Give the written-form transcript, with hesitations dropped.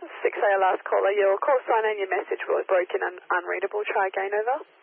6A last caller. Your call sign and your message were broken and unreadable. Try again, over.